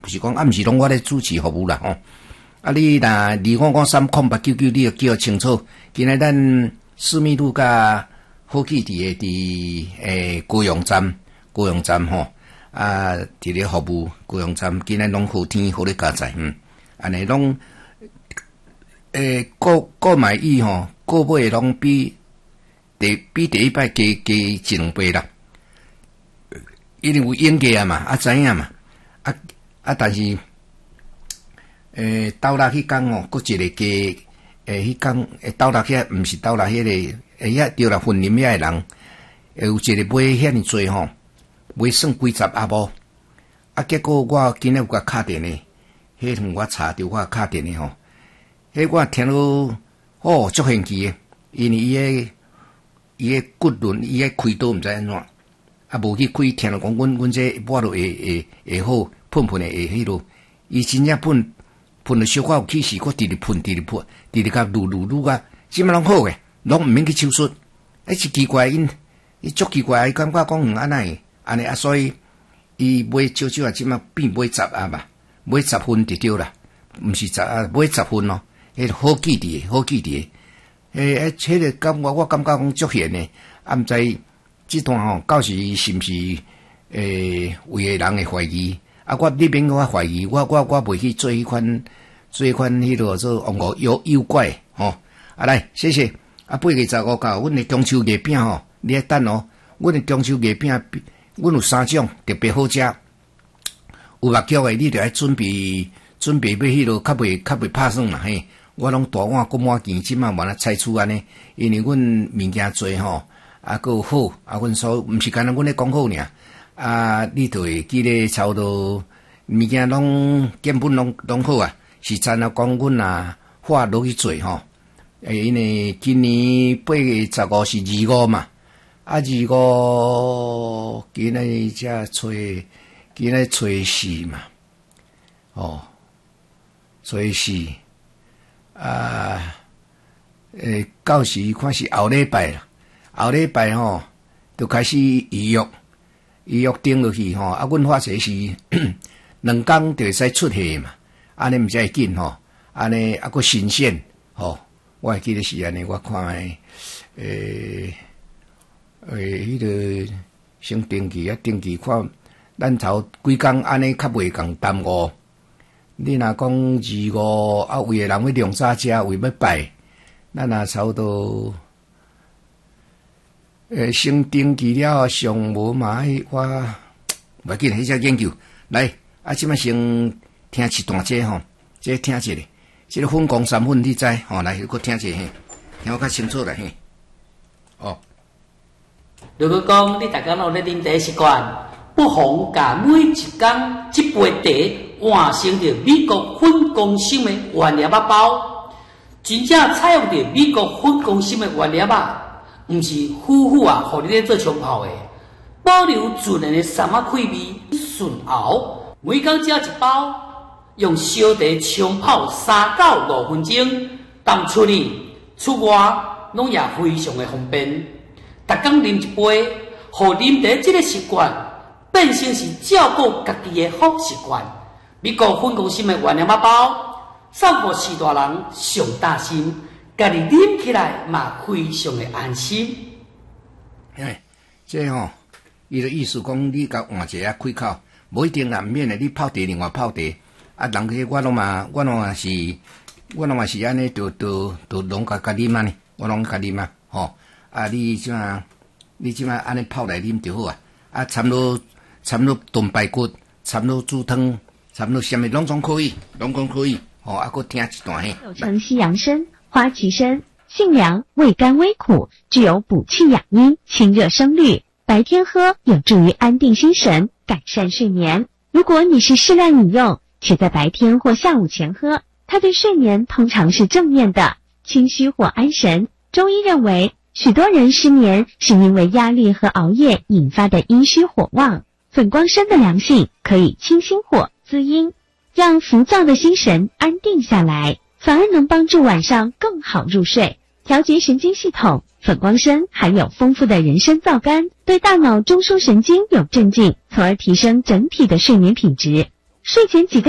不是讲毋是拢我咧主持服务啦吼。啊，你若25530899，你要记清楚。今仔咱思密路甲好记伫伫高雄站吼。啊，伫咧服务高雄站，今仔拢好天好咧加载，安尼拢购买意吼，购买拢比第一摆加1倍啦。因为有应价嘛，知影嘛，但是斗六迄天哦，佫一个加迄天斗六遐毋是斗六迄个遐对啦，婚林遐诶人，有一个买遐尼济吼，买算几十阿无，结果我今日有甲敲电诶，迄阵我查着我敲电诶吼，迄我听到足兴趣诶，因为伊诶骨轮伊诶开刀毋知安怎。无去开，听了讲，阮这我都会好，喷的会迄落。伊真正喷了小可有起势，我直喷，甲撸啊，即摆拢好诶，拢毋免去手术。是奇怪，伊足奇怪，伊感觉讲安尼所以伊买少啊，即摆变买10啊嘛，买10分就对啦，毋是10啊，买10分咯，迄好记伫诶，迄个感觉我感觉讲足闲诶，毋知。这段吼，到时是毋是为人会怀疑？你免我怀疑，我袂去做迄款迄落做网络诱拐吼。来，谢谢。8月15号，阮的中秋月饼吼，你来等哦。阮的中秋月饼，阮有3种特别好食。有目标的，你着爱准备要迄落，较袂拍算啦嘿。我拢大碗够满钱，即摆完采取安尼，因为阮物件多吼。佫好，阮毋是干那阮咧讲好尔，你就会记咧差不多物件拢根本拢好啊，是真啊讲阮花落去做吼，因为今年8月15是25嘛，25今日才初4嘛，初4到时看是后礼拜啦。后礼拜吼，就开始预约订落去吼。阮发誓是2天就会使出去嘛，安尼毋才会紧吼。安尼佫新鲜吼。我会记得是安尼，我看迄个先登记看，咱头几工安尼较袂共耽误。你若讲25为人要量早食，为要拜，咱若差不多。先登记了，上无嘛？我袂记得迄只研究。来，即摆先听一段这吼，这听一下。这个粉光3分你知吼？来，佮听一下嘿，听我较清楚啦嘿。 如果讲你大家有咧啉茶习惯，不妨甲每一工一杯茶换成着美国粉光生的原料包，真正采用着美国粉光生的原料啊！毋是夫妇互你咧做冲泡的，保留自然的三仔气味，顺熬。每工只要一包，用烧茶冲泡3到5分钟，当出里出外拢也非常的方便。逐工啉一杯，互啉茶这个习惯变成是照顾家己的好习惯。美国粉光心的原料包，送互四大人上大心。家己啉起来嘛，非常的安心。 这吼，伊的意思讲，你甲换一下开口，无一定啦，免的你泡茶另外泡茶。人去我拢嘛是安尼，都拢甲啉啊呢，我拢甲啉啊，吼。你即摆安尼泡来啉就好啊。掺落炖排骨，掺落猪汤，掺落什么拢总可以，吼。佫听一段嘿。 又称西洋参。花旗参性凉，味甘微苦，具有补气养阴、清热生绿。白天喝有助于安定心神，改善睡眠。如果你是适量饮用，且在白天或下午前喝，它对睡眠通常是正面的，清虚或安神。中医认为，许多人失眠是因为压力和熬夜引发的阴虚火旺。粉光参的凉性可以清心火、滋阴，让浮躁的心神安定下来。反而能帮助晚上更好入睡，调节神经系统。粉光参含有丰富的人参皂苷，对大脑中枢神经有镇静，从而提升整体的睡眠品质。 睡前几个